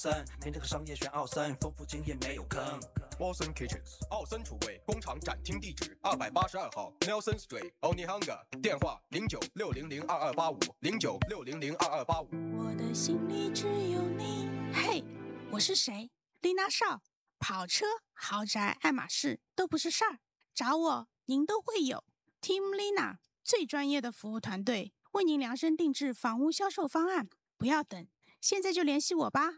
凭这个商业选奥森，丰富经验没有坑。 Wilson Kitchens 奥森厨柜，工厂展厅地址282号 Nelson Street Onehunga， 电话0960022285，0960022285。 我的心里只有你。嘿，我是谁？丽娜少。跑车、豪宅、爱马仕都不是事儿，找我您都会有。Team Lina 最专业的服务团队，为您量身定制房屋销售方案。不要等，现在就联系我吧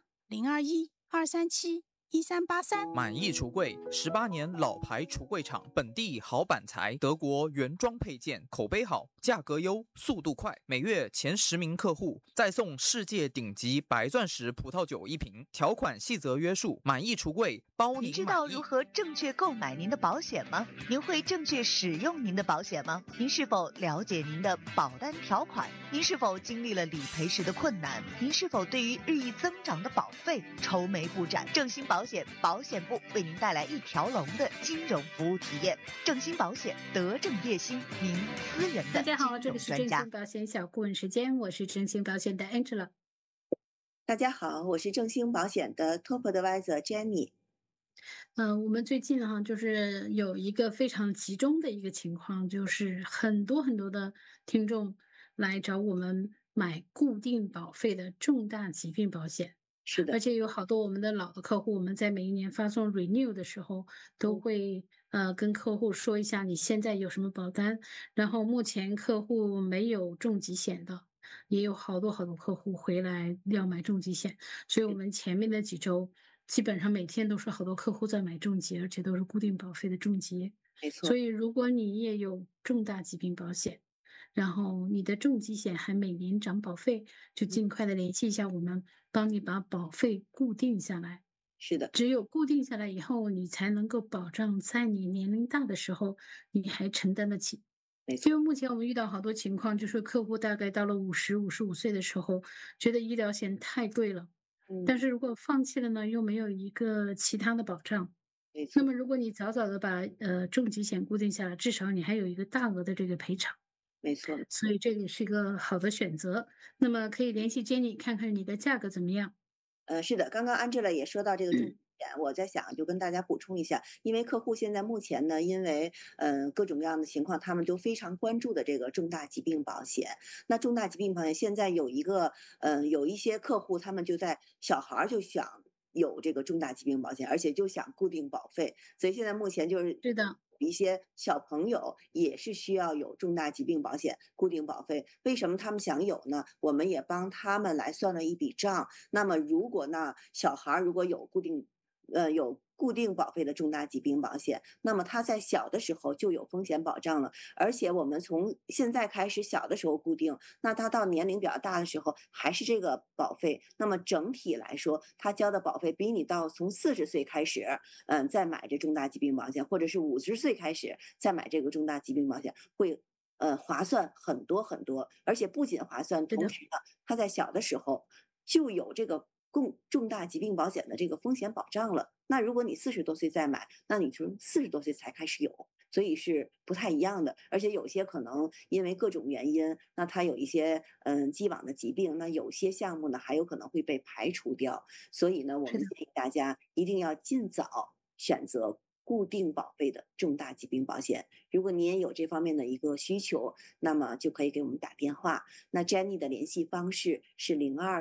，021-237-1383。 满意橱柜，18年老牌橱柜厂，本地好板材，德国原装配件，口碑好，价格优，速度快，每月前10名客户再送世界顶级白钻石葡萄酒1瓶，条款细则约束。满意橱柜包您满意。 你知道如何正确购买您的保险吗？您会正确使用您的保险吗？您是否了解您的保单条款？您是否经历了理赔时的困难？您是否对于日益增长的保费愁眉不展？正兴保险保险部为您带来一条龙的金融服务体验。正兴保险，德正业兴，您私人的大家好，这里是正金融专家兴保险小顾问时间，我是正兴保险的 Angela。 大家好，我是正兴保险的 Top Advisor Jenny。 我们最近就是有一个非常集中的一个情况，就是很多的听众来找我们买固定保费的重大疾病保险。 是的， 而且有好多我们的老的客户，我们在每一年发送 renew 的时候，都会跟客户说一下你现在有什么保单，然后目前客户没有重疾险的，也有好多客户回来要买重疾险，所以我们前面的几周基本上每天都是好多客户在买重疾，而且都是固定保费的重疾。 没错。 所以如果你也有重大疾病保险，然后你的重疾险还每年涨保费，就尽快的联系一下我们，帮你把保费固定下来。 是的， 只有固定下来以后，你才能够保障在你年龄大的时候，你还承担得起。 没错。 因为目前我们遇到好多情况，就是客户大概到了50、55岁的时候，觉得医疗险太贵了，但是如果放弃了呢，又没有一个其他的保障。 没错。 那么如果你早早的把重疾险固定下来，至少你还有一个大额的这个赔偿。 没错， 所以这个是一个好的选择。那么可以联系 Jenny 看看你的价格怎么样。 是的，刚刚 Angela 也说到这个重疾险，我在想就跟大家补充一下，因为客户现在目前呢，因为各种各样的情况，他们都非常关注的这个重大疾病保险。那重大疾病保险现在有一些客户，他们就在小孩就想有这个重大疾病保险，而且就想固定保费，所以现在目前就是是的。 一些小朋友也是需要有重大疾病保险固定保费。为什么他们想有呢？我们也帮他们来算了一笔账。那么如果呢，小孩如果有固定保费的重大疾病保险，那么他在小的时候就有风险保障了，而且我们从现在开始小的时候固定，那他到年龄比较大的时候还是这个保费，那么整体来说他交的保费比你到从40岁开始再买这重大疾病保险，或者是50岁开始再买这个重大疾病保险会划算很多很多，而且不仅划算，同时呢他在小的时候就有这个重大疾病保险的这个风险保障了。那如果你40多岁再买，那你从40多岁才开始有，所以是不太一样的。而且有些可能因为各种原因，那它有一些既往的疾病，那有些项目呢还有可能会被排除掉。所以呢，我们建议大家一定要尽早选择固定保费的重大疾病保险。如果你也有这方面的一个需求，那么就可以给我们打电话。那 Jenny 的联系方式是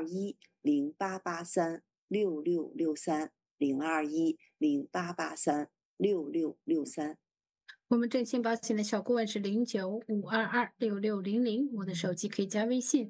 021-0883-6663，021-0883-6663。 我们正兴保险的小顾问是0952266600，我的手机可以加微信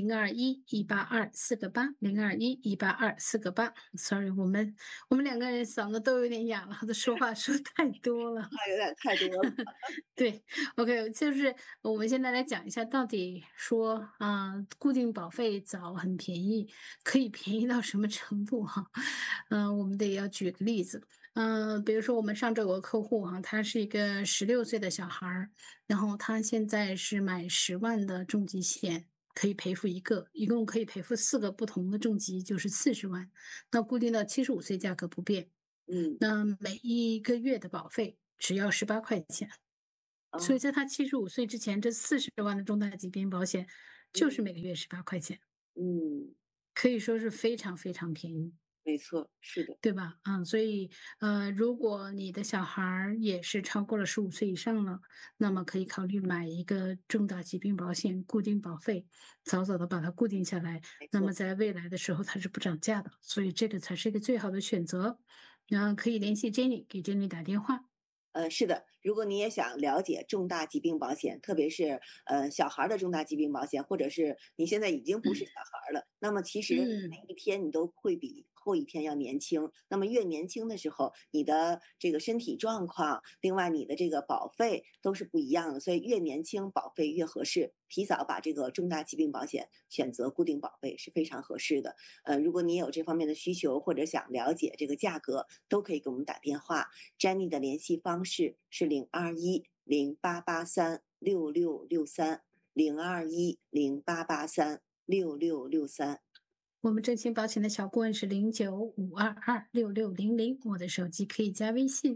021-182-4个8，021-182-4个8。Sorry， 我们两个人嗓子都有点哑了，都说话说太多了， 有点太多了。 对 ，OK， 就是我们现在来讲一下，到底说固定保费早很便宜，可以便宜到什么程度哈？我们得要举个例子。比如说我们上周有个客户他是一个16岁的小孩儿，然后他现在是买10万的重疾险，可以赔付一个，一共可以赔付4个不同的重疾，就是40万。那固定到75岁价格不变，那每一个月的保费只要18块钱。所以在他75岁之前，这40万的重大疾病保险就是每个月18块钱。可以说是非常非常便宜。 没错，是的。 对吧？所以如果你的小孩儿也是超过了15岁以上了，那么可以考虑买一个重大疾病保险固定保费，早早的把它固定下来。那么在未来的时候它是不涨价的，所以这个才是一个最好的选择。然后可以联系 Jenny，给 Jenny 打电话。 是的，如果你也想了解重大疾病保险，特别是小孩儿的重大疾病保险，或者是你现在已经不是小孩儿了，那么其实嗯， 每一天你都会比后一天要年轻。那么越年轻的时候，你的这个身体状况，另外你的这个保费都是不一样的，所以越年轻保费越合适。提早把这个重大疾病保险选择固定保费是非常合适的。如果你有这方面的需求或者想了解这个价格，都可以给我们打电话。Jenny 的联系方式是021088306663，021088366663。 我们正清保险的小顾问是0952266600，我的手机可以加微信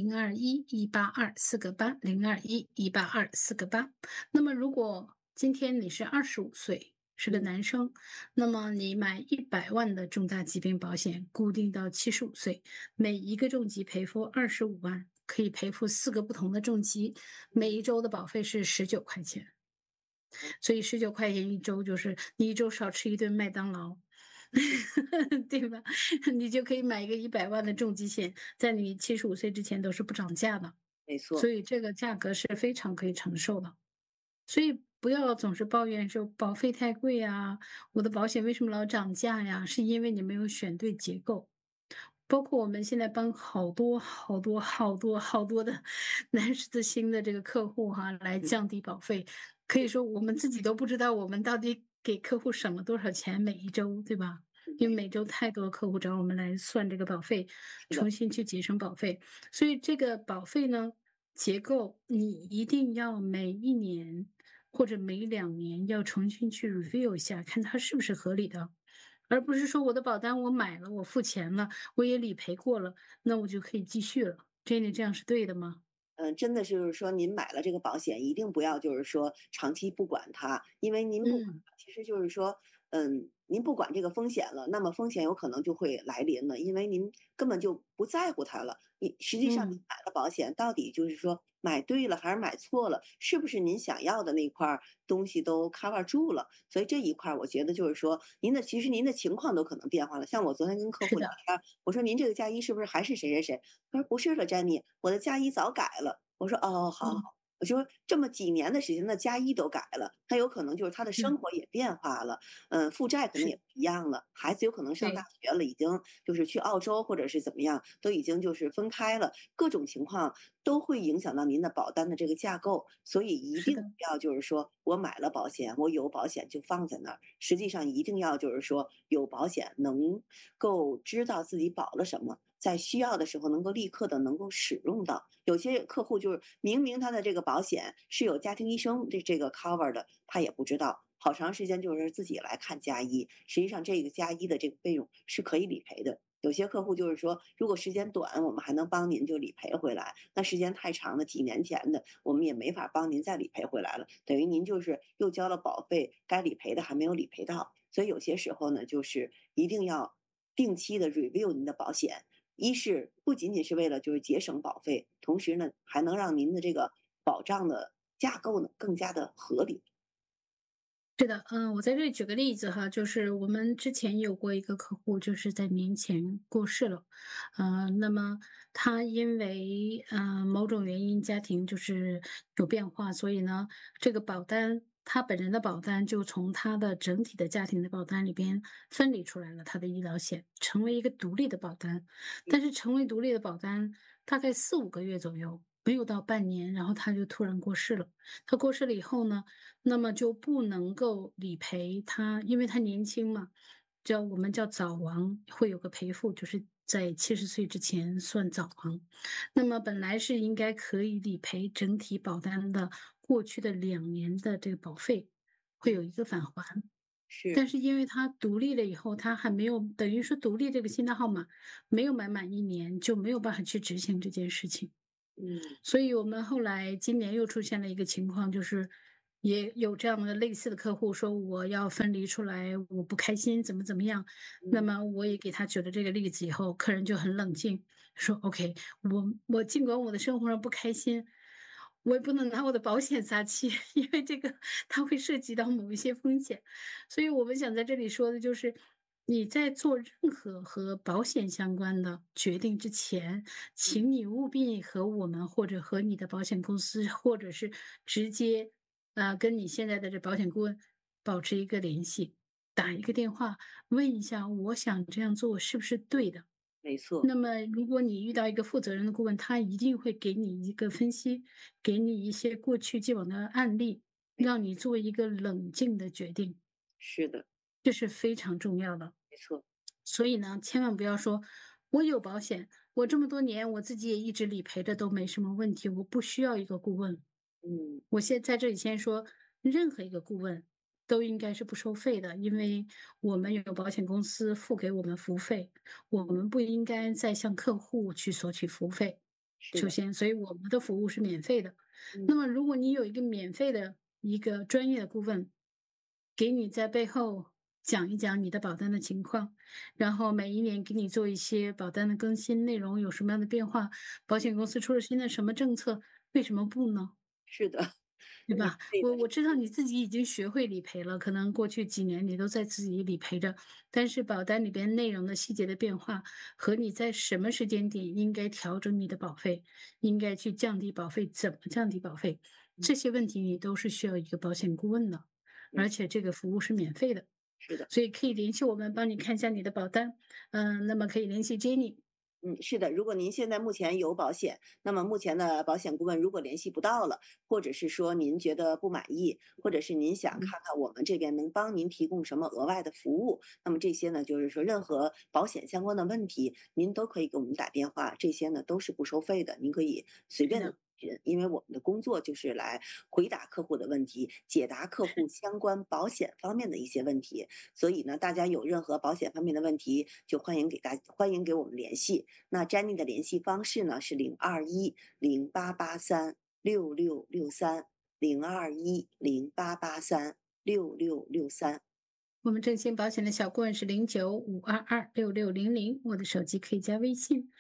0211824802118248。那么如果今天你是25岁，是个男生，那么你买100万的重大疾病保险，固定到75岁，每一个重疾赔付25万，可以赔付4个不同的重疾，每一周的保费是19块钱。所以19块钱一周，就是你一周少吃一顿麦当劳，对吧？你就可以买一个100万的重疾险，在你75岁之前都是不涨价的， 没错。 所以这个价格是非常可以承受的。所以不要总是抱怨说保费太贵啊，我的保险为什么老涨价呀？是因为你没有选对结构。包括我们现在帮好多好多好多好多的男士的新的这个客户哈，来降低保费，可以说我们自己都不知道我们到底给客户省了多少钱每一周，对吧？因为每周太多客户找我们来算这个保费，重新去节省保费，所以这个保费呢，结构你一定要每一年或者每2年要重新去 review 一下，看它是不是合理的。而不是说我的保单我买了，我付钱了，我也理赔过了，那我就可以继续了。Jenny 这样是对的吗？ 真的就是说您买了这个保险，一定不要就是说长期不管它，因为您不管嗯， 它，其实就是说，您不管这个风险了，那么风险有可能就会来临了，因为您根本就不在乎它了。你实际上您嗯， 买了保险，到底就是说买对了还是买错了，是不是您想要的那块儿东西都 cover 住了？所以这一块儿我觉得就是说，其实您的情况都可能变化了。像我昨天跟客是的， 户聊天儿，我说您这个嫁衣是不是还是谁谁谁？他说不是了，Jenny，我的嫁衣早改了。我说哦，好好嗯， 好。我说这么几年的时间，那嫁衣都改了，他有可能就是他的生嗯， 活也变化了，负债可能也是， 不一样了，孩子有可能上大对， 学了，已经就是去澳洲或者是怎么样，都已经就是分开了，各种情况都会影响到您的保单的这个架构，所以一是的， 定不要就是说我买了保险，我有保险就放在那儿，实际上一定要就是说有保险能够知道自己保了什么。在需要的时候能够立刻的能够使用到。有些客户就是明明他的这个保险是有家庭医生这个 cover 的，他也不知道，好长时间就是自己来看加医，实际上这个加医的这个费用是可以理赔的。有些客户就是说，如果时间短，我们还能帮您就理赔回来；那时间太长的，几年前的，我们也没法帮您再理赔回来了。等于您就是又交了保费，该理赔的还没有理赔到。所以有些时候呢，就是一定要定期的 review 您的保险，一是不仅仅是为了就是节省保费，同时呢还能让您的这个保障的架构呢更加的合理。 是的，我在这里举个例子哈，就是我们之前有过一个客户，就是在年前过世了，那么他因为某种原因家庭就是有变化，所以呢，这个保单他本人的保单就从他的整体的家庭的保单里边分离出来了，他的医疗险成为一个独立的保单，但是成为独立的保单大概4、5个月左右，没有到半年，然后他就突然过世了。他过世了以后呢，那么就不能够理赔他，因为他年轻嘛，我们叫早亡，会有个赔付，就是在70岁之前算早亡。那么本来是应该可以理赔整体保单的过去的2年的这个保费，会有一个返还。 是。 但是因为他独立了以后，他还没有等于说独立这个新的号码没有满1年，就没有办法去执行这件事情。 嗯。 所以我们后来今年又出现了一个情况，就是也有这样的类似的客户说我要分离出来，我不开心，怎么样？那么我也给他举了这个例子以后，客人就很冷静，说 OK，我尽管我的生活上不开心，我也不能拿我的保险撒气，因为这个它会涉及到某一些风险。所以我们想在这里说的就是，你在做任何和保险相关的决定之前，请你务必和我们或者和你的保险公司，或者是直接跟你现在的这保险顾问保持一个联系，打一个电话问一下，我想这样做是不是对的？ 没错， 那么，如果你遇到一个负责任的顾问，他一定会给你一个分析，给你一些过去既往的案例，让你做一个冷静的决定， 是的， 这是非常重要的。 没错， 所以呢，千万不要说我有保险，我这么多年我自己也一直理赔的都没什么问题，我不需要一个顾问。我现在这里先说，任何一个顾问都应该是不收费的，因为我们有保险公司付给我们服务费，我们不应该再向客户去索取服务费。 是的， 首先，所以我们的服务是免费的。那么，如果你有一个免费的一个专业的顾问，给你在背后讲一讲你的保单的情况，然后每一年给你做一些保单的更新内容有什么样的变化，保险公司出了新的什么政策，为什么不呢？ 是的， 对吧？ 对的， 我知道你自己已经学会理赔了，可能过去几年你都在自己理赔着，但是保单里边内容的细节的变化和你在什么时间点应该调整你的保费，应该去降低保费，怎么降低保费，这些问题你都是需要一个保险顾问的，而且这个服务是免费的， 是的。 所以可以联系我们帮你看一下你的保单，那么可以联系 Jenny。 是的，如果您现在目前有保险，那么目前的保险顾问如果联系不到了，或者是说您觉得不满意，或者是您想看看我们这边能帮您提供什么额外的服务，那么这些呢，就是说任何保险相关的问题，您都可以给我们打电话，这些呢都是不收费的，您可以随便的。因为我们的工作就是来回答客户的问题，解答客户相关保险方面的一些问题，所以呢，大家有任何保险方面的问题，就欢迎给我们联系。那 Jenny 的联系方式呢是0210883666302108836663。 我们振兴保险的小顾问是0952266600，我的手机可以加微信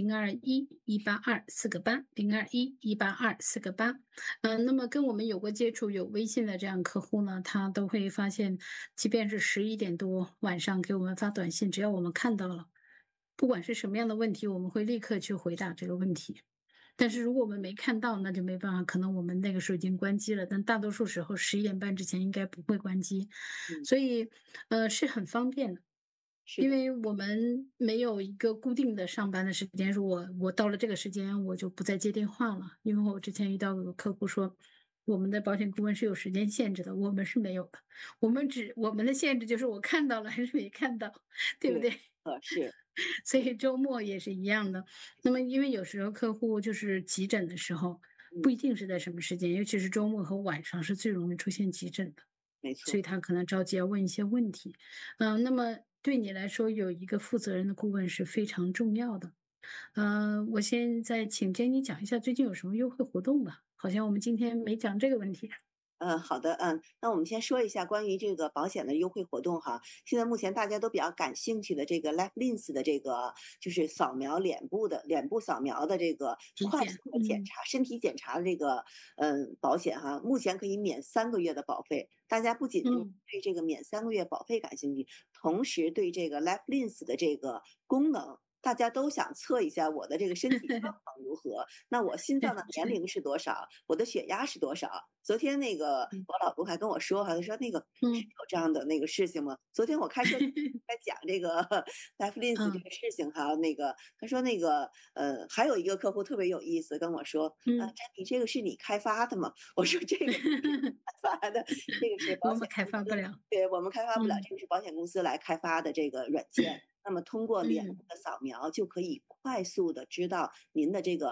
0211824802118248。那么跟我们有过接触、有微信的这样客户呢，他都会发现，即便是11点多晚上给我们发短信，只要我们看到了，不管是什么样的问题，我们会立刻去回答这个问题。但是如果我们没看到，那就没办法，可能我们那个时候已经关机了，但大多数时候11点半之前应该不会关机，所以是很方便的。因为我们没有一个固定的上班的时间，说我到了这个时间我就不再接电话了。因为我之前遇到有客户说，我们的保险顾问是有时间限制的，我们是没有的。我们的限制就是我看到了还是没看到，对不对？ 是。 所以周末也是一样的。那么因为有时候客户就是急诊的时候，不一定是在什么时间，尤其是周末和晚上是最容易出现急诊的。 没错， 所以他可能着急要问一些问题。那么对你来说，有一个负责任的顾问是非常重要的。我现在请 Jenny 讲一下最近有什么优惠活动吧，好像我们今天没讲这个问题。 好的，那我们先说一下关于这个保险的优惠活动哈。现在目前大家都比较感兴趣的这个 LifeLinks 的这个就是扫描脸部扫描的这个快速的检查、身体检查的这个保险哈，目前可以免3个月的保费。大家不仅对这个免3个月保费感兴趣，同时对这个 LifeLinks 的这个功能。大家都想测一下我的这个身体状况如何，那我心脏的年龄是多少，我的血压是多少？昨天那个我老公还跟我说哈，他说那个是有这样的那个事情吗？昨天我开车在讲这个 LifeLinks 这个事情哈，那个他说那个还有一个客户特别有意思跟我说，Jenny 这个是你开发的吗？我说这个开发的，这个是保险我们开发不了， 对我们开发不了，这个是保险公司来开发的这个软件。那么通过脸部的扫描，就可以快速的知道您的这个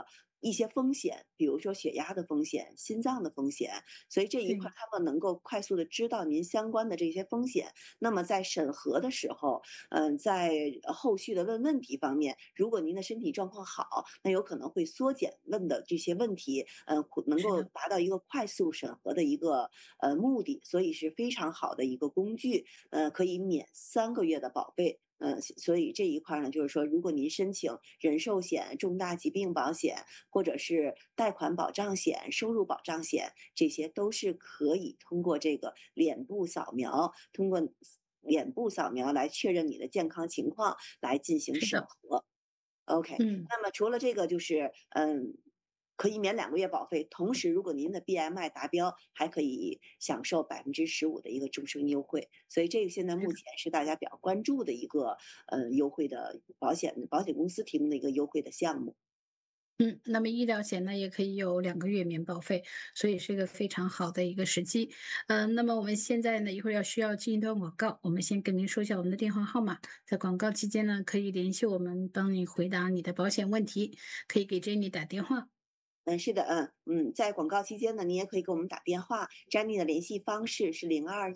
一些风险，比如说血压的风险、心脏的风险，所以这一块对， 他们能够快速的知道您相关的这些风险。那么在审核的时候，在后续的问题方面，如果您的身体状况好，那有可能会缩减问的这些问题，能是的， 够达到一个快速审核的一个目的，所以是非常好的一个工具，可以免3个月的保费。所以这一块呢，就是说，如果您申请人寿险、重大疾病保险，或者是贷款保障险、收入保障险，这些都是可以通过这个脸部扫描，通过脸部扫描来确认你的健康情况，来进行是的， 审核。OK， 嗯。 那么除了这个，就是可以免2个月保费，同时如果您的 BMI 达标，还可以享受15%的一个终身优惠。所以这个现在目前是大家比较关注的一个优惠的保险公司提供的一个优惠的项目。 那么医疗险呢，也可以有2个月免保费，所以是一个非常好的一个时机。那么我们现在呢，一会儿需要进一段广告，我们先跟您说一下我们的电话号码，在广告期间呢，可以联系我们，帮你回答你的保险问题，可以给 Jenny 打电话。 是的，在广告期间呢，你也可以给我们打电话，Jenny 的联系方式是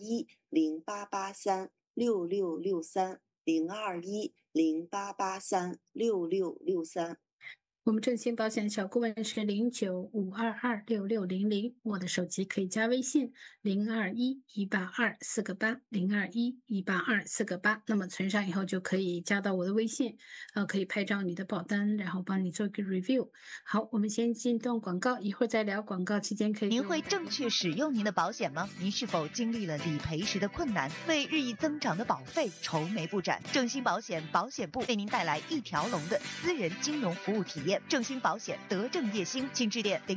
02108836663，02108836663。 我们正兴保险小顾问是0952266600，我的手机可以加微信02118248，02118248。那么存上以后就可以加到我的微信，可以拍照你的保单，然后帮你做一个 review。好，我们先进段广告，一会儿再聊。广告期间可以给您我们打电话。 会正确使用您的保险吗？您是否经历了理赔时的困难，为日益增长的保费愁眉不展？正兴保险保险部为您带来一条龙的私人金融服务体验。正兴保险德政叶兴，请致电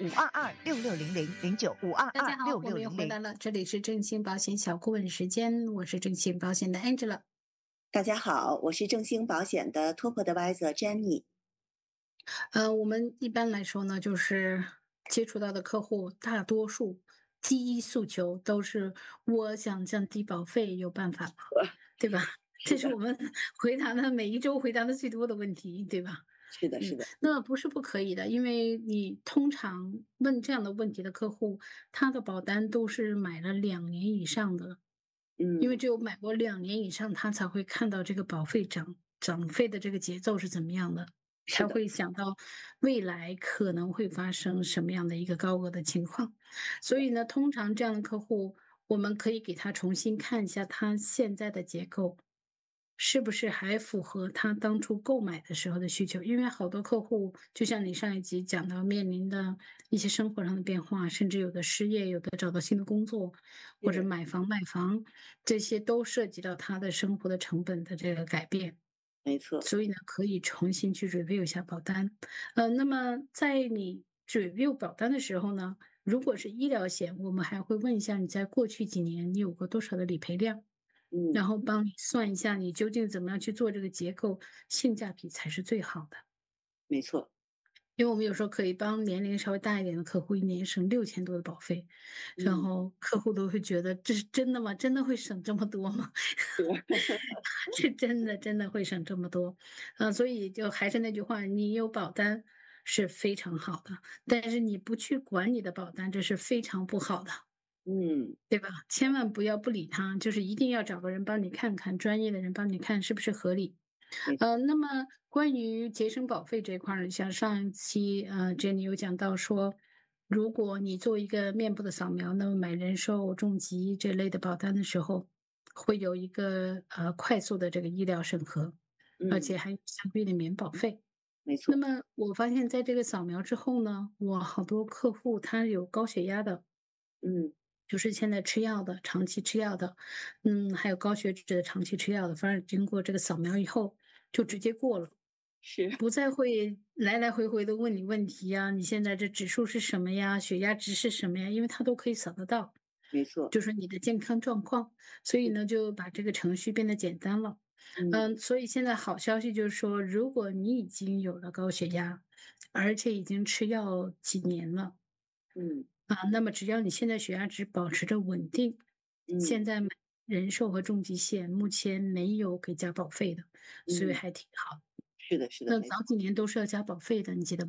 09526600，0952266600。 大家好，我们又回来了，这里是正兴保险小顾问时间，我是正兴保险的 Angela。 大家好，我是正兴保险的 Top Advisor Jenny。 我们一般来说呢，就是接触到的客户，大多数第一诉求都是我想降低保费，有办法吗？对吧？这是我们每一周回答的最多的问题，对吧？ 是的，是的， 那不是不可以的，因为你通常问这样的问题的客户，他的保单都是买了2年以上的，因为只有买过2年以上，他才会看到这个保费涨费的这个节奏是怎么样的，才会想到未来可能会发生什么样的一个高额的情况。所以呢，通常这样的客户，我们可以给他重新看一下他现在的结构，是不是还符合他当初购买的时候的需求？因为好多客户，就像你上一集讲到，面临的一些生活上的变化，甚至有的失业，有的找到新的工作，或者买房卖房，这些都涉及到他的生活的成本的这个改变。 没错。 所以呢，可以重新去 review 一下保单。那么在你 review 保单的时候呢，如果是医疗险，我们还会问一下你在过去几年你有过多少的理赔量，然后帮你算一下你究竟怎么样去做这个结构，性价比才是最好的。 没错。 因为我们有时候可以帮年龄稍微大一点的客户，1年省6000多的保费，然后客户都会觉得这是真的吗？真的会省这么多吗？是真的会省这么多。所以就还是那句话，你有保单是非常好的，但是你不去管你的保单，这是非常不好的。对吧？千万不要不理他，就是一定要找个人帮你看看，专业的人帮你看是不是合理。那么关于节省保费这块儿，像上一期Jenny 有讲到说，如果你做一个面部的扫描，那么买人寿、重疾这类的保单的时候，会有一个快速的这个医疗审核，而且还有相对的免保费。 没错。 那么我发现在这个扫描之后呢，我好多客户他有高血压的，就是现在吃药的，长期吃药的，还有高血脂的长期吃药的，反而经过这个扫描以后，就直接过了， 是不再会来来回回的问你问题呀，你现在这指数是什么呀？血压值是什么呀？因为它都可以扫得到， 没错。 就是你的健康状况，所以呢，就把这个程序变得简单了。所以现在好消息就是说，如果你已经有了高血压，而且已经吃药几年了，那么只要你现在血压值保持着稳定，现在买人寿和重疾险目前没有给加保费的，所以还挺好。 是的，是的。 那早几年都是要加保费的，你记得吧？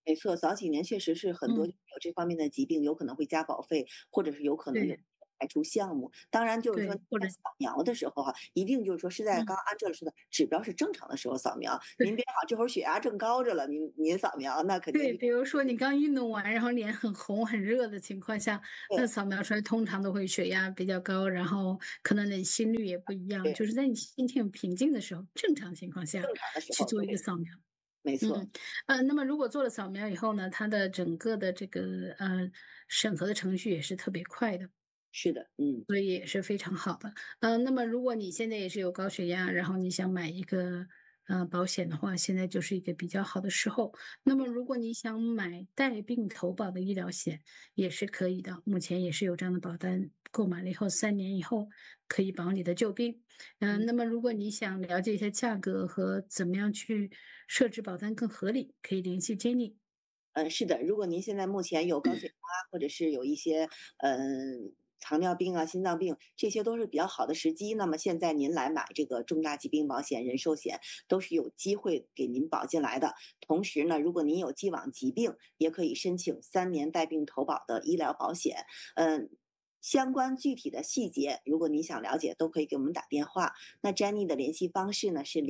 没错，早几年确实是很多嗯， 有这方面的疾病，有可能会加保费，或者是有可能有对排除项目。当然，就是说对，或者在扫描的时候哈，一定就是说是在嗯。 刚安这说的指标是正常的时候扫描。您对。 别好这会儿血压正高着了，您扫描，那肯定对， 就比如说你刚运动完，然后脸很红很热的情况下，那对扫描出来通常都会血压比较高，然后可能你心率也不一样， 对， 就是在你心情平静的时候，正常情况下正常的时去做一个候对， 扫描。 没错， 嗯，那么如果做了扫描以后呢，它的整个的这个审核的程序也是特别快的。 是的，嗯。 所以也是非常好的。那么如果你现在也是有高血压，然后你想买一个保险的话，现在就是一个比较好的时候。那么如果你想买带病投保的医疗险，也是可以的。目前也是有这样的保单，购买了以后3年以后可以保你的旧病。那么如果你想了解一下价格和怎么样去设置保单更合理，可以联系 Jenny。 是的，如果您现在目前有高血压，或者是有一些糖尿病啊、心脏病，这些都是比较好的时机。那么现在您来买这个重大疾病保险、人寿险，都是有机会给您保进来的。同时呢，如果您有既往疾病，也可以申请3年带病投保的医疗保险。相关具体的细节，如果您想了解，都可以给我们打电话。那 Jenny 的联系方式呢是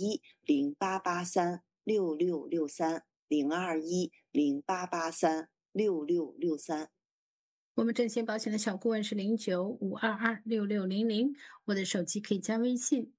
02108836663。02108836663。 我们振兴保险的小顾问是0952266600，我的手机可以加微信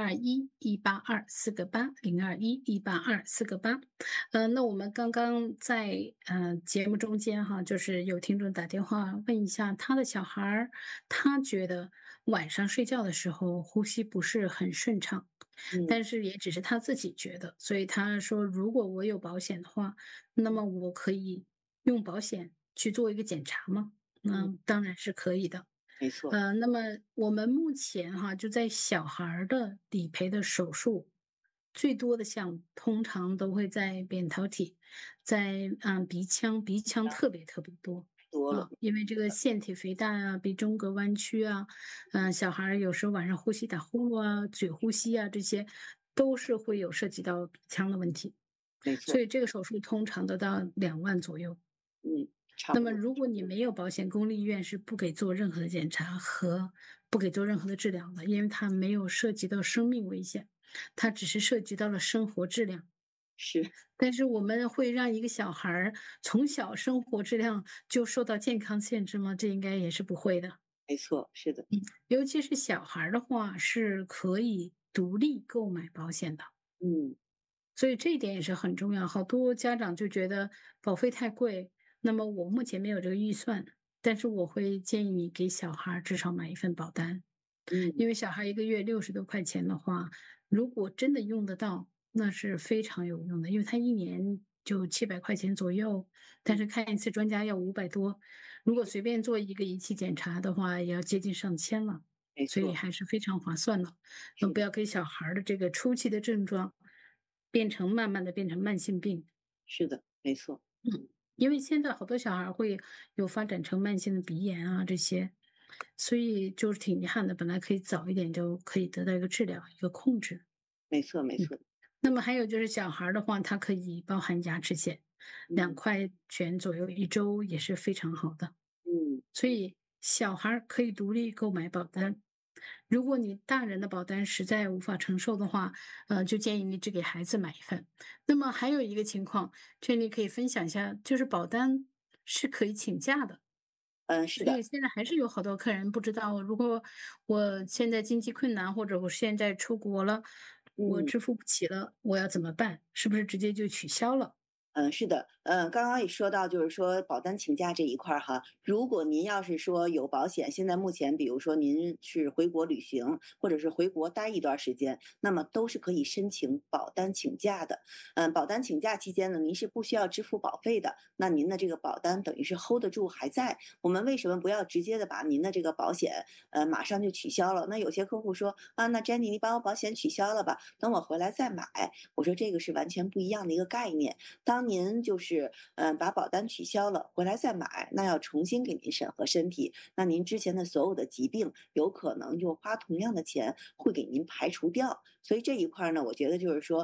0211824802118248。那我们刚刚在节目中间哈，就是有听众打电话问一下他的小孩儿，他觉得晚上睡觉的时候呼吸不是很顺畅， 嗯但是也只是他自己觉得，所以他说如果我有保险的话，那么我可以用保险去做一个检查吗？ 嗯， 当然是可以的。 没错， 那么我们目前哈，就在小孩儿的理赔的手术，最多的项目通常都会在扁桃体，在鼻腔，鼻腔特别特别多。 多了， 因为这个腺体肥大啊，鼻中隔弯曲啊，小孩儿有时候晚上呼吸打呼噜啊，嘴呼吸啊，这些都是会有涉及到鼻腔的问题， 没错， 所以这个手术通常都到2万左右。 嗯，差那么， 不多， 如果你没有保险，公立医院是不给做任何的检查和不给做任何的治疗的，因为它没有涉及到生命危险，它只是涉及到了生活质量。 是， 但是我们会让一个小孩儿从小生活质量就受到健康限制吗？这应该也是不会的。 没错，是的， 尤其是小孩儿的话，是可以独立购买保险的。 嗯所以这一点也是很重要。好多家长就觉得保费太贵，那么我目前没有这个预算，但是我会建议你给小孩儿至少买一份保单， 嗯， 因为小孩一个月60多块钱的话，如果真的用得到，那是非常有用的，因为他一年就700块钱左右，但是看一次专家要500多，如果随便做一个仪器检查的话，也要接近上千了。所以没错， 还是非常划算的。 是的， 不要给小孩儿的这个初期的症状慢慢的变成慢性病。 是的，没错， 因为现在好多小孩儿会有发展成慢性的鼻炎啊这些，所以就是挺遗憾的，本来可以早一点就可以得到一个治疗、一个控制。 没错，没错， 那么还有就是小孩儿的话，它可以包含牙齿险，2块钱左右一周也是非常好的。 嗯所以小孩儿可以独立购买保单。如果你大人的保单实在无法承受的话，就建议你只给孩子买一份。那么还有一个情况，这里可以分享一下，就是保单是可以请假的。 是的， 所以现在还是有好多客人不知道，如果我现在经济困难，或者我现在出国了，我嗯。 支付不起了，我要怎么办？是不是直接就取消了？ 是的，刚刚也说到，就是说保单请假这一块儿哈，如果您要是说有保险，现在目前比如说您是回国旅行，或者是回国待一段时间，那么都是可以申请保单请假的。保单请假期间呢，您是不需要支付保费的，那您的这个保单等于是 hold 得住还在。我们为什么不要直接的把您的这个保险，马上就取消了？那有些客户说啊，那 Jenny 你把我保险取消了吧，等我回来再买。我说这个是完全不一样的一个概念。当您就是把保单取消了，回来再买，那要重新给您审核身体，那您之前的所有的疾病有可能就花同样的钱会给您排除掉。所以这一块呢，我觉得就是说，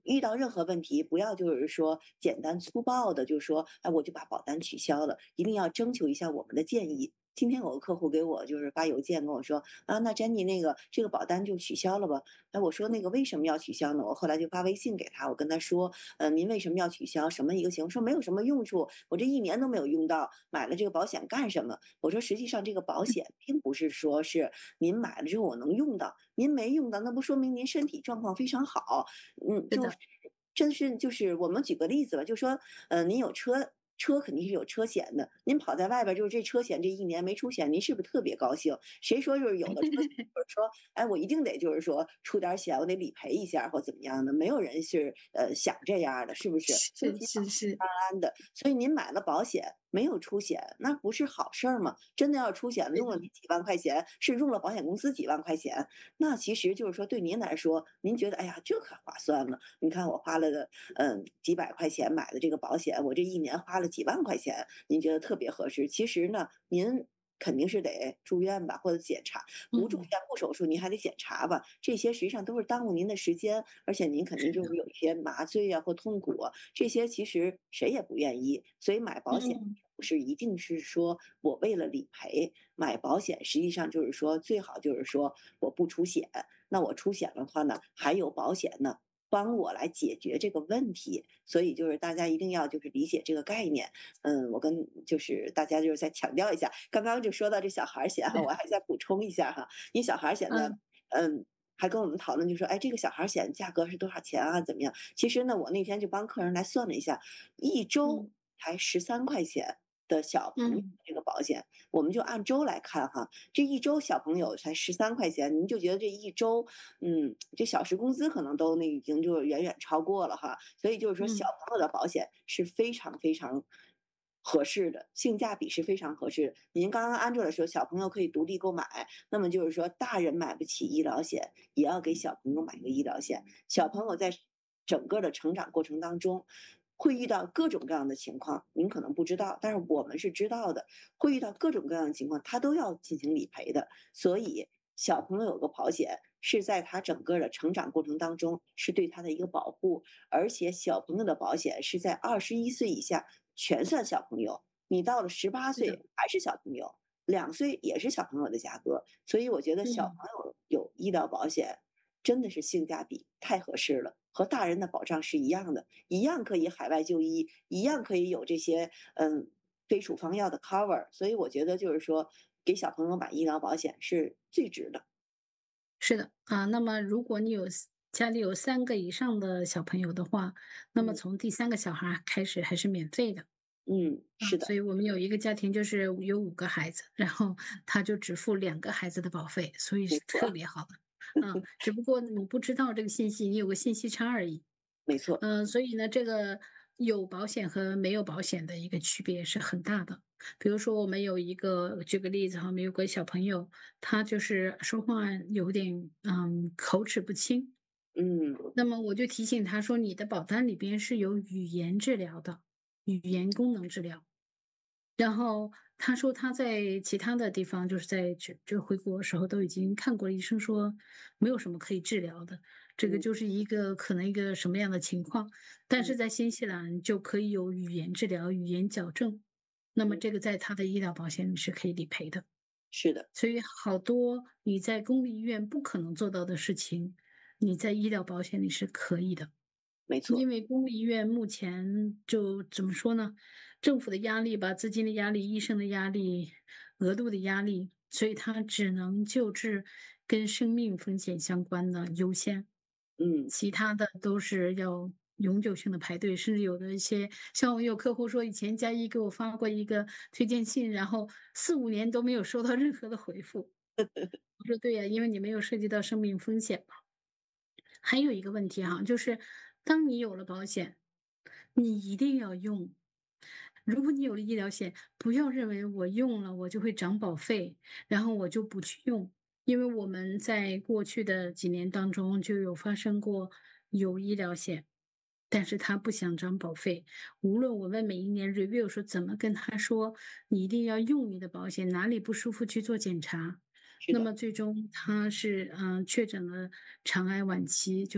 遇到任何问题，不要就是说简单粗暴的就说，哎，我就把保单取消了，一定要征求一下我们的建议。今天有个客户给我就是发邮件跟我说啊，那珍妮这个保单就取消了吧？哎，我说那个为什么要取消呢？我后来就发微信给他，我跟他说，您为什么要取消？什么一个情况？说没有什么用处，我这一年都没有用到，买了这个保险干什么？我说实际上这个保险并不是说是您买了之后我能用到，您没用到，那不说明您身体状况非常好， 是的， 真是就是我们举个例子吧，就说，您有车。车肯定是有车险的，您跑在外边儿就是这车险这一年没出险，您是不是特别高兴？谁说就是有的车险就是说，哎，我一定得就是说出点儿险，我得理赔一下儿或怎么样的？没有人是想这样儿的，是不是？尤是其是是， 安安的，所以您买了保险没有出险，那不是好事儿吗？真的要出险了， 对的， 用了你几万块钱，是用了保险公司几万块钱，那其实就是说对您来说，您觉得哎呀这可划算了，你看我花了几百块钱买的这个保险，我这一年花了几万块钱，您觉得特别合适。其实呢，您肯定是得住院吧，或者检查，不住院不手术，您还得检查吧，这些实际上都是耽误您的时间，而且您肯定就是有一些麻醉啊或痛苦啊，这些其实谁也不愿意。所以买保险嗯， 不是一定是说我为了理赔，买保险实际上就是说最好就是说我不出险，那我出险的话呢，还有保险呢。帮我来解决这个问题，所以就是大家一定要就是理解这个概念。我跟就是大家就是再强调一下，刚刚就说到这小孩儿险哈，我还再补充一下哈，因为小孩儿险呢， 嗯还跟我们讨论就说，哎，这个小孩儿险价格是多少钱啊？怎么样？其实呢，我那天就帮客人来算了一下，一周嗯才13块钱的小朋友嗯， 这个保险，我们就按周来看哈，这一周小朋友才13块钱，您就觉得这一周，这小时工资可能都已经就远远超过了哈。所以就是说，小嗯， 朋友的保险是非常非常合适的，性价比是非常合适的。您刚刚安卓的时候，小朋友可以独立购买，那么就是说，大人买不起医疗险，也要给小朋友买个医疗险。小朋友在整个的成长过程当中，会遇到各种各样的情况，您可能不知道，但是我们是知道的，会遇到各种各样的情况，他都要进行理赔的。所以，小朋友有个保险是在他整个的成长过程当中是对他的一个保护，而且小朋友的保险是在21岁以下全算小朋友，你到了18 是的， 岁还是小朋友。2岁也是小朋友的价格，所以我觉得小朋嗯。 友有医疗保险，真的是性价比太合适了，和大人的保障是一样的，一样可以海外就医，一样可以有这些非处方药的 cover，所以我觉得就是说给小朋友买医疗保险是最值的。 是的，啊，那么如果你家里有3个以上的小朋友的话，那么嗯从第3个小孩儿开始还是免费的。 嗯， 啊， 是的， 所以我们有一个家庭就是有5个孩子，然后他就只付2个孩子的保费，所以是特没错别好的。只不过你不知道这个信息，你有个信息差而已。 没错， 所以呢，这个有保险和没有保险的一个区别是很大的。比如说，我们有一个举个例子哈，我们有个小朋友，他就是说话有点口齿不清， 嗯那么我就提醒他说，你的保单里边是有语言治疗的，语言功能治疗。然后他说他在其他的地方，就是在就回国的时候都已经看过医生，说没有什么可以治疗的，这个嗯就是一个可能一个什么样的情况，但嗯是在新西兰就可以有语言治疗、语言矫正，那么嗯， 这个在他的医疗保险里是可以理赔的。 是的， 所以好多你在公立医院不可能做到的事情，你在医疗保险里是可以的。 没错， 因为公立医院目前就怎么说呢，政府的压力吧，资金的压力、医生的压力、额度的压力，所以它只能救治跟生命风险相关的优先， 嗯其他的都是要永久性的排队，甚至有的一些像我有客户说，以前加一给我发过一个推荐信，然后4、5年都没有收到任何的回复。我说对呀，因为你没有涉及到生命风险嘛。还有一个问题哈，就是当你有了保险，你一定要用。如果你有了医疗险，不要认为我用了我就会涨保费，然后我就不去用。因为我们在过去的几年当中就有发生过有医疗险，但是他不想涨保费。无论我们每一年 review 说怎么跟他说，你一定要用你的保险，哪里不舒服去做检查。 是的， 那么最终他是确诊了肠癌晚期，就是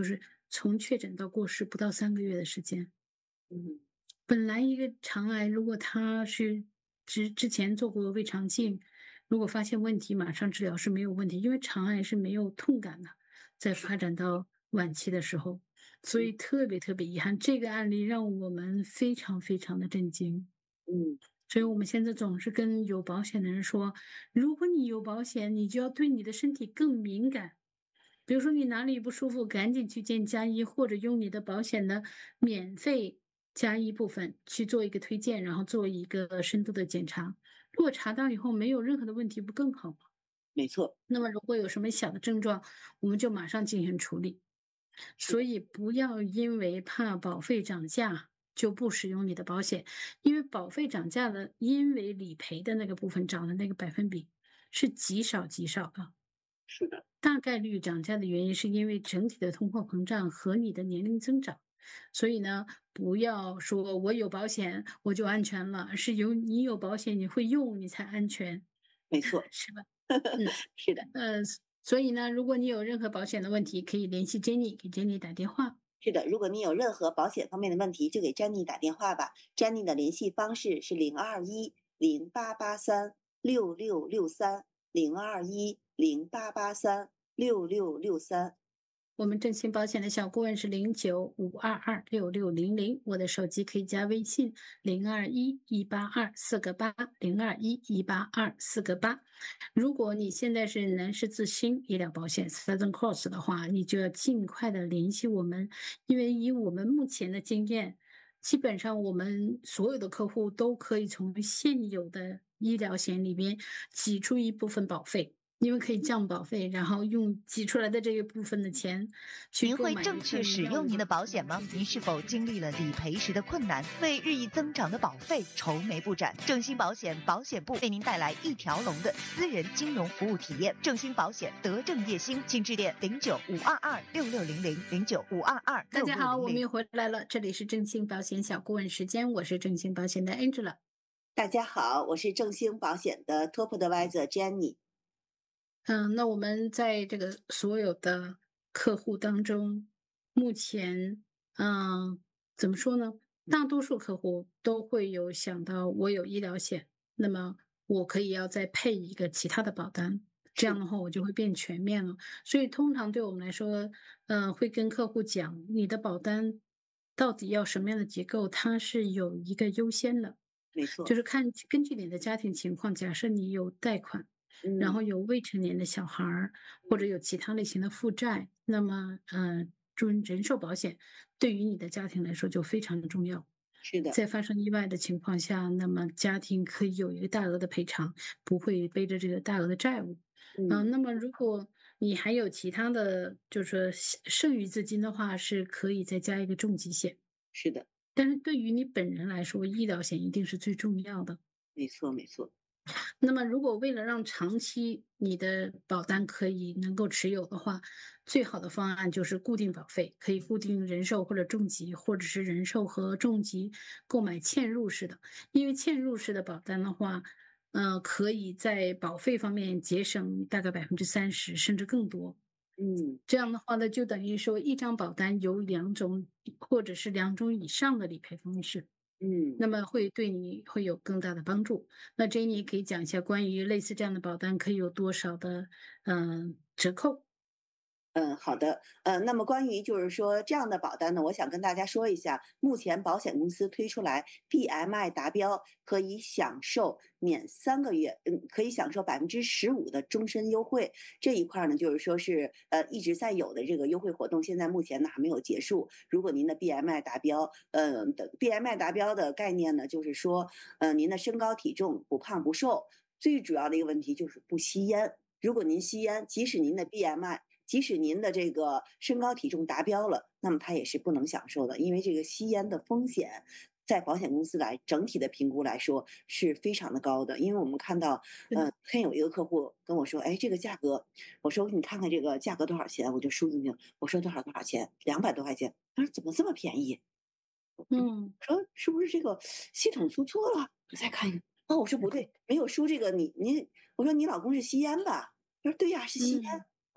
从确诊到过世不到3个月的时间。 嗯本来一个肠癌，如果他是之前做过胃肠镜，如果发现问题，马上治疗是没有问题，因为肠癌是没有痛感的，在发展到晚期的时候，所以特别特别遗憾，这个案例让我们非常非常的震惊。 嗯， 所以我们现在总是跟有保险的人说，如果你有保险，你就要对你的身体更敏感。比如说你哪里不舒服，赶紧去见家医，或者用你的保险的免费家医部分去做一个推荐，然后做一个深度的检查。如果查到以后没有任何的问题，不更好吗？ 没错， 那么如果有什么小的症状，我们就马上进行处理。所以不要因为怕保费涨价就不使用你的保险，因为保费涨价的，因为理赔的那个部分涨的那个百分比是极少极少的。 是的， 大概率涨价的原因是因为整体的通货膨胀和你的年龄增长，所以呢，不要说我有保险我就安全了，而是你有保险你会用你才安全， 没错， 是吧？嗯， 是的， 所以呢，如果你有任何保险的问题，可以联系 Jenny，给 Jenny 打电话。 是的。如果你有任何保险方面的问题，就给詹妮打电话吧。詹妮的联系方式是02108836663，02108836663。 我们正兴保险的小顾问是0952266600，我的手机可以加微信0211824802118248。如果你现在是南十字星医疗保险 Southern Cross 的话，你就要尽快的联系我们，因为以我们目前的经验，基本上我们所有的客户都可以从现有的医疗险里边挤出一部分保费。因为可以降保费，然后用挤出来的这一部分的钱去您会购买一正确份让我使用您的保险吗？您是否经历了理赔时的困难，为日益增长的保费愁眉不展？正兴保险保险部为您带来一条龙的私人金融服务体验。正兴保险德正叶兴，请致电0952266600 大家好，我们 0952266600。 又回来了，这里是正兴保险小顾问时间，我是正兴保险的 Angela。 大家好，我是正兴保险的 Top Advisor Jenny。 那我们在这个所有的客户当中，目前，怎么说呢？大多数客户都会有想到我有医疗险，那么我可以要再配一个其他的保单，这样的话我就会变全面了。所以通常对我们来说，会跟客户讲你的保单到底要什么样的结构，它是有一个优先的， 没错， 就是根据你的家庭情况，假设你有贷款。然后有未成年的小孩儿，或者有其他类型的负债，那么人寿保险对于你的家庭来说就非常的重要。 是的， 在发生意外的情况下，那么家庭可以有一个大额的赔偿，不会背着这个大额的债务。那么如果你还有其他的，就是说剩余资金的话，是可以再加一个重疾险。 是的， 但是对于你本人来说，医疗险一定是最重要的。 没错，没错。 那么，如果为了让长期你的保单可以能够持有的话，最好的方案就是固定保费，可以固定人寿或者重疾，或者是人寿和重疾购买嵌入式的。因为嵌入式的保单的话，可以在保费方面节省大概30%甚至更多。这样的话呢，就等于说一张保单有2种或者是2种以上的理赔方式。那么会对你会有更大的帮助。那 Jenny 可以讲一下关于类似这样的保单可以有多少的折扣？ 好的，那么关于就是说这样的保单呢，我想跟大家说一下，目前保险公司推出来 BMI 达标可以享受免3个月，可以享受15%的终身优惠。这一块呢，就是说是一直在有的这个优惠活动，现在目前呢还没有结束。如果您的 BMI 达标，BMI 达标的概念呢，就是说您的身高体重不胖不瘦，最主要的一个问题就是不吸烟。如果您吸烟，即使您的 BMI，即使您的这个身高体重达标了，那么它也是不能享受的，因为这个吸烟的风险，在保险公司来整体的评估来说是非常的高的。因为我们看到，看有一个客户跟我说，哎，这个价格，我说你看看这个价格多少钱，我就输进去，我说多少钱，200多块钱，他说怎么这么便宜？我说是不是这个系统出错了？我再看一看，哦，我说不对，没有输这个，我说你老公是吸烟吧？他说对呀，是吸烟。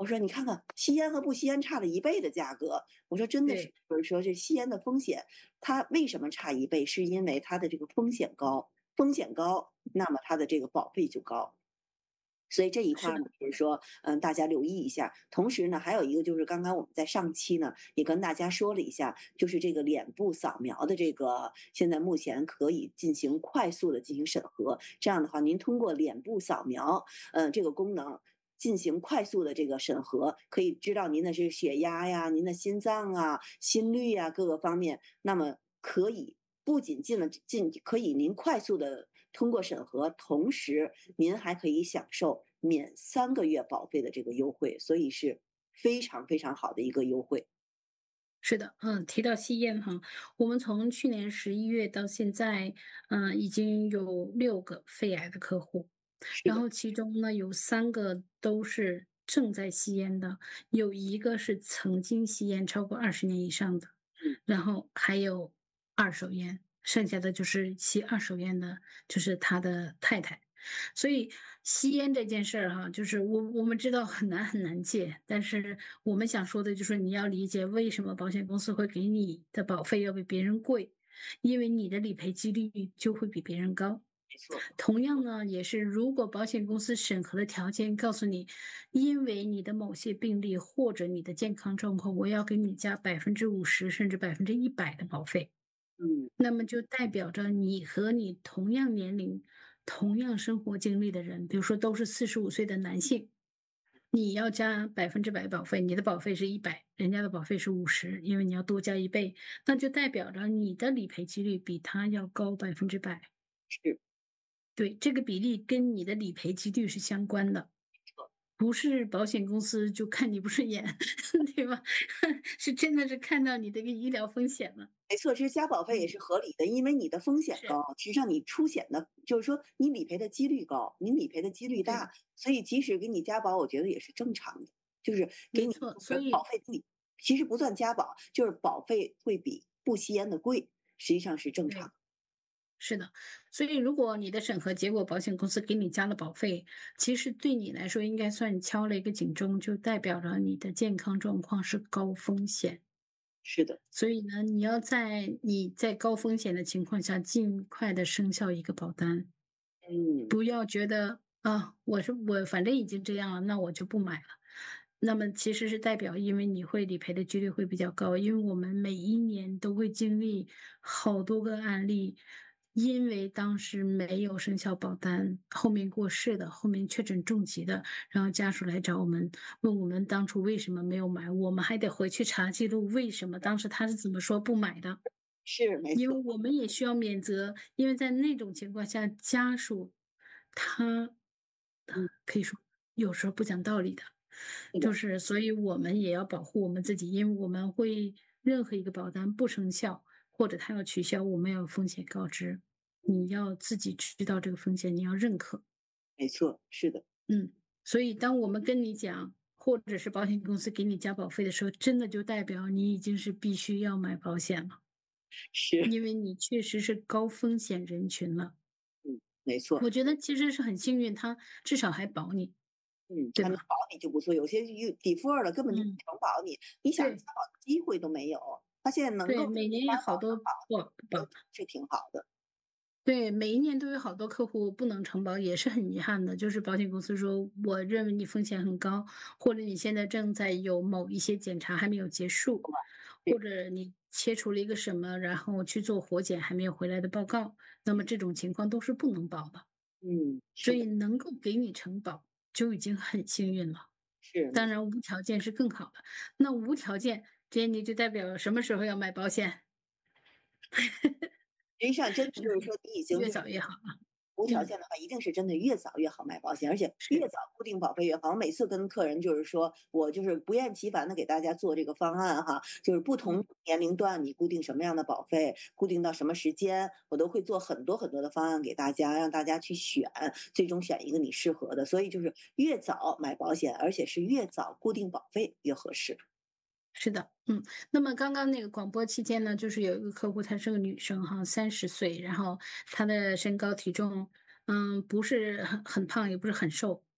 我说你看看吸烟和不吸烟差了1倍的价格，我说真的是， 对， 就是说这吸烟的风险，它为什么差1倍？是因为它的这个风险高，风险高，那么它的这个保费就高。所以这一块是的， 儿呢，就是说，大家留意一下。同时呢，还有一个就是刚刚我们在上期呢也跟大家说了一下，就是这个脸部扫描的这个，现在目前可以进行快速的进行审核。这样的话，您通过脸部扫描，这个功能进行快速的这个审核，可以知道您的这个血压呀、您的心脏啊、心率呀各个方面，那么可以不仅可以您快速的通过审核，同时您还可以享受免3个月保费的这个优惠，所以是非常非常好的一个优惠。 是的，提到吸烟哈，我们从去年11月到现在，已经有6个肺癌的客户， 是的， 然后其中呢有3个都是正在吸烟的，有一个是曾经吸烟超过20年以上的， 嗯， 然后还有二手烟，剩下的就是吸二手烟的，就是他的太太。所以吸烟这件事儿哈，就是我们知道很难戒，但是我们想说的就是你要理解为什么保险公司会给你的保费要比别人贵，因为你的理赔几率就会比别人高。 没错， 同样呢，也是如果保险公司审核的条件告诉你，因为你的某些病例或者你的健康状况，我要给你加50%甚至100%的保费。 嗯， 那么就代表着你和你同样年龄、同样生活经历的人，比如说都是45岁的男性，你要加100%保费，你的保费是100，人家的保费是50，因为你要多加1倍，那就代表着你的理赔几率比他要高100%。 是， 对，这个比例跟你的理赔几率是相关的。不是保险公司就看你不顺眼，对吧？是真的是看到你的一个医疗风险了。 没错，其实加保费也是合理的，因为你的风险是， 高，实际上你出险的，就是说你理赔的几率高，你理赔的几率对， 大，所以即使给你加保，我觉得也是正常的，就是给你没错。所以保费其实不算加保，就是保费会比不吸烟的贵，实际上是正常对。 的。 是的，所以如果你的审核结果保险公司给你加了保费，其实对你来说应该算敲了一个警钟，就代表着你的健康状况是高风险。 是的， 所以呢，你在高风险的情况下，尽快的生效一个保单， 嗯， 不要觉得啊，我反正已经这样了，那我就不买了。那么其实是代表，因为你会理赔的几率会比较高，因为我们每一年都会经历好多个案例，因为当时没有生效保单，后面过世的，后面确诊重疾的，然后家属来找我们，问我们当初为什么没有买，我们还得回去查记录，为什么当时他是怎么说不买的。 是没错， 因为我们也需要免责，因为在那种情况下，家属他嗯， 可以说有时候不讲道理的， 是的， 就是所以我们也要保护我们自己，因为我们会任何一个保单不生效或者他要取消，我们要有风险告知，你要自己知道这个风险，你要认可。 没错，是的， 所以当我们跟你讲，或者是保险公司给你加保费的时候，真的就代表你已经是必须要买保险了。 是， 因为你确实是高风险人群了。 没错。 我觉得其实是很幸运，他至少还保你，对吧？ 他能保你就不错，有些defer 了根本就不嗯， 能保你，你想对加保的机会都没有。他现在能对， 够每年加有好多保， 是挺好的。 对，每一年都有好多客户不能承保，也是很遗憾的。就是保险公司说，我认为你风险很高，或者你现在正在有某一些检查还没有结束， 对， 或者你切除了一个什么，然后去做活检还没有回来的报告，那么这种情况都是不能保的。所是的， 以能够给你承保就已经很幸运了。 是没错。 当然无条件是更好的。那无条件，这你就代表什么时候要买保险？ 实际上真的就是说，你已经越就是早越好啊。 无条件的话，一定是真的越早越好买保险，而且越是， 早固定保费越好。我每次跟客人就是说，我就是不厌其烦的给大家做这个方案哈，就是不同年龄段你固定什么样的保费，固定到什么时间，我都会做很多很多的方案给大家，让大家去选，最终选一个你适合的。所以就是越早买保险，而且是越早固定保费越合适。 是的，那么刚刚那个广播期间呢，就是有一个客户，她是个女生哈，30岁，然后她的身高体重，不是很胖，也不是很瘦，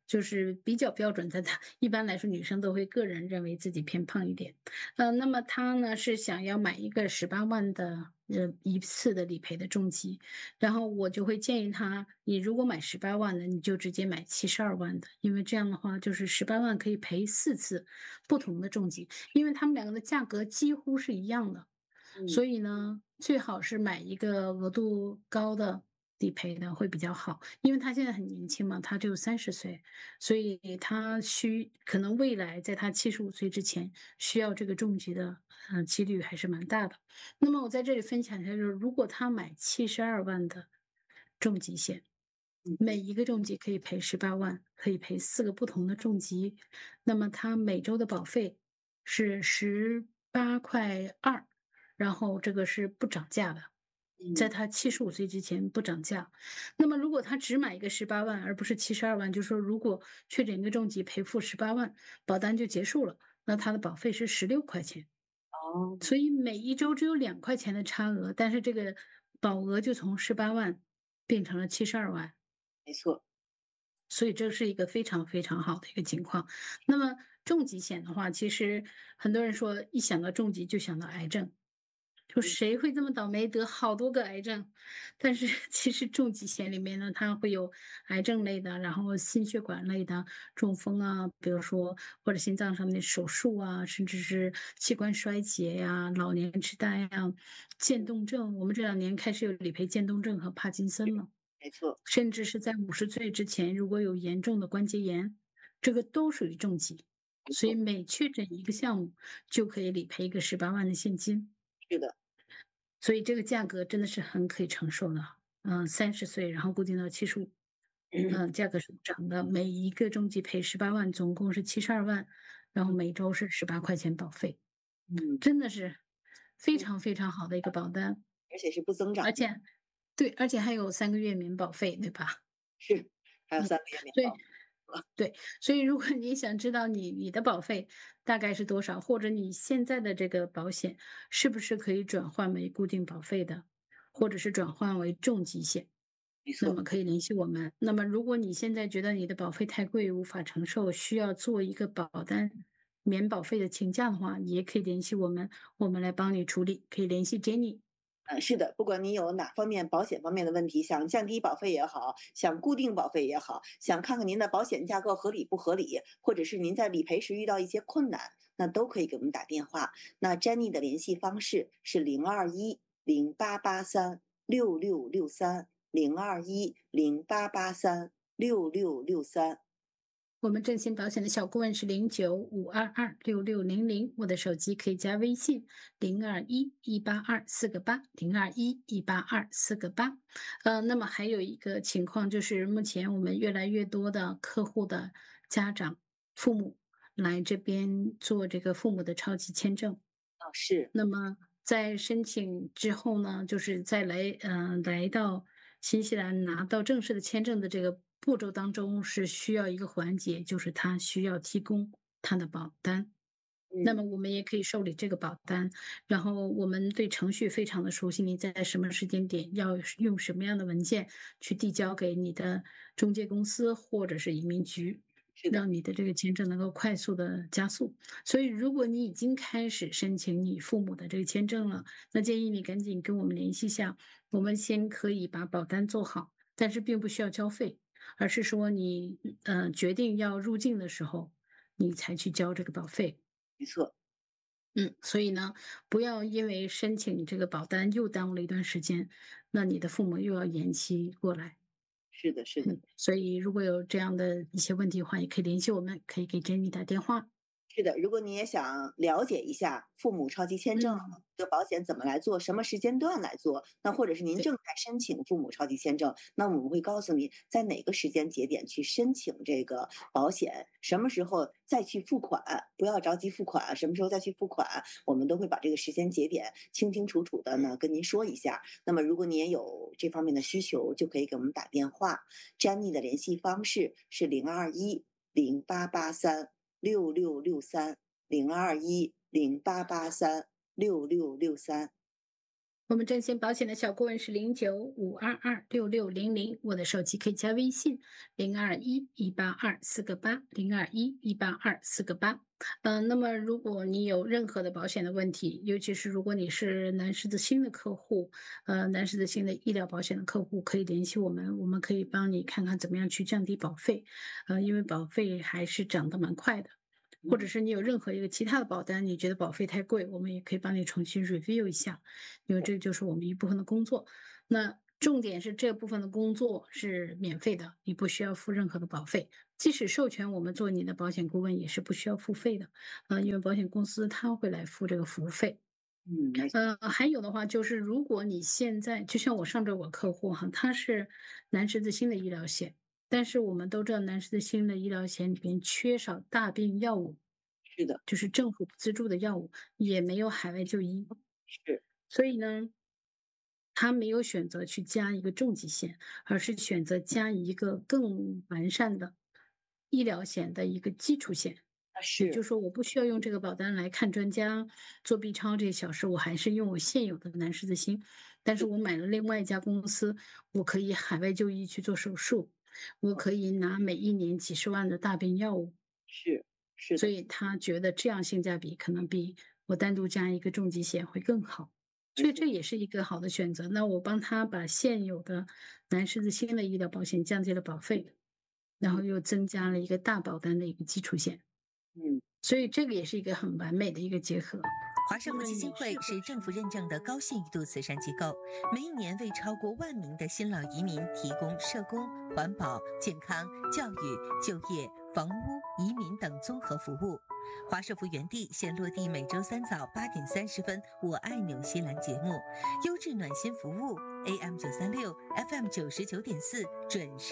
就是比较标准的，一般来说女生都会个人认为自己偏胖一点。那么她呢是想要买一个18万的一次的理赔的重疾，然后我就会建议她，你如果买18万的，你就直接买72万的，因为这样的话就是18万可以赔4次不同的重疾，因为他们两个的价格几乎是一样的。所以呢，最好是买一个额度高的理赔的会比较好，因为他现在很年轻嘛，他只有30岁，所以他可能未来在他75岁之前需要这个重疾的，几率还是蛮大的。那么我在这里分享一下，就是如果他买72万的重疾险，每一个重疾可以赔18万，可以赔4个不同的重疾，那么他每周的保费是18.2块，然后这个是不涨价的，在他75岁之前不涨价。那么如果他只买一个18万，而不是72万，就是说如果确诊一个重疾赔付18万，保单就结束了，那他的保费是16块钱。 哦， 所以每一周只有2块钱的差额，但是这个保额就从18万变成了72万。 没错， 所以这是一个非常非常好的一个情况。那么重疾险的话，其实很多人说一想到重疾就想到癌症，就谁会这么倒霉得好多个癌症？但是其实重疾险里面呢，它会有癌症类的，然后心血管类的，中风啊，比如说或者心脏上面的手术啊，甚至是器官衰竭呀、老年痴呆呀、渐冻症。我们这2年开始有理赔渐冻症和帕金森了。 没错， 甚至是在50岁之前，如果有严重的关节炎，这个都属于重疾。所以每确诊一个项目，就可以理赔一个18万的现金。 是的， 所以这个价格真的是很可以承受的。30岁，然后固定到75，价格是不涨的。每一个重疾赔18万，总共是72万，然后每周是18块钱保费，真的是非常非常好的一个保单， 而且是不增长的， 而且对，而且还有3个月免保费，对吧？ 是，还有3个月免对保。 对，所以如果你想知道你的保费大概是多少，或者你现在的这个保险是不是可以转换为固定保费的，或者是转换为重疾险， 没错， 那么可以联系我们。那么如果你现在觉得你的保费太贵，无法承受，需要做一个保单免保费的请假的话，也可以联系我们，我们来帮你处理。可以联系 Jenny。 是的，不管你有哪方面保险方面的问题，想降低保费也好，想固定保费也好，想看看您的保险架构合理不合理，或者是您在理赔时遇到一些困难，那都可以给我们打电话。那 Jenny 的联系方式是02108836663，02108836663。 我们振兴保险的小顾问是0952266600，我的手机可以加微信021-182-4个8，021-182-4个8。那么还有一个情况就是，目前我们越来越多的客户的家长、父母来这边做这个父母的超级签证。 是， 那么在申请之后呢，就是在来到新西兰拿到正式的签证的这个步骤当中，是需要一个环节，就是他需要提供他的保单。那么我们也可以受理这个保单，然后我们对程序非常的熟悉，你在什么时间点要用什么样的文件去递交给你的中介公司或者是移民局，让你的这个签证能够快速的加速。所以如果你已经开始申请你父母的这个签证了，那建议你赶紧跟我们联系一下，我们先可以把保单做好，但是并不需要交费，而是说你决定要入境的时候，你才去交这个保费。 没错， 所以呢，不要因为申请这个保单又耽误了一段时间，那你的父母又要延期过来。 是的，是的。 所以如果有这样的一些问题的话，也可以联系我们，可以给 Jenny 打电话。 是的，如果你也想了解一下父母超级签证的保险怎么来做，什么时间段来做，那或者是您正在申请父母超级签证，那我们会告诉你在哪个时间节点去申请这个保险，什么时候再去付款，不要着急付款，什么时候再去付款，我们都会把这个时间节点清清楚楚的呢跟您说一下。那么如果你也有这方面的需求，就可以给我们打电话。Jenny 的联系方式是021-0883-6663，021-0883-6663。 我们正险保险的小顾问是0952266600，我的手机可以加微信021-182-4个8，021-182-4个8。那么如果你有任何的保险的问题，尤其是如果你是南狮子星的客户，南狮子星的医疗保险的客户，可以联系我们，我们可以帮你看看怎么样去降低保费，因为保费还是涨得蛮快的。或者是你有任何一个其他的保单，你觉得保费太贵，我们也可以帮你重新 review 一下，因为这就是我们一部分的工作。那重点是这部分的工作是免费的，你不需要付任何的保费。即使授权我们做你的保险顾问，也是不需要付费的，因为保险公司它会来付这个服务费。还有的话就是，如果你现在就像我上周我客户哈，他是南狮子星的医疗险。但是我们都知道，南狮子星的医疗险里边缺少大病药物， 是的， 就是政府资助的药物，也没有海外就医， 是， 所以呢，他没有选择去加一个重疾险，而是选择加一个更完善的医疗险的一个基础险。也就是说，我不需要用这个保单来看专家、做 B 超这些小事，我还是用我现有的南狮子星，但是我买了另外一家公司，我可以海外就医去做手术。我可以拿每一年几十万的大病药物， 是的， 所以他觉得这样性价比可能比我单独加一个重疾险会更好，所以这也是一个好的选择。那我帮他把现有的南狮子星的医疗保险降低了保费，然后又增加了一个大保单的一个基础险，所以这个也是一个很完美的一个结合。 华社福基金会是政府认证的高信誉度慈善机构，每一年为超过1万名的新老移民提供社工、环保、健康、教育、就业、房屋、移民等综合服务。华社福原地现落地每周3早8点30分，我爱纽西兰节目，优质暖心服务 AM936 FM99.4准时。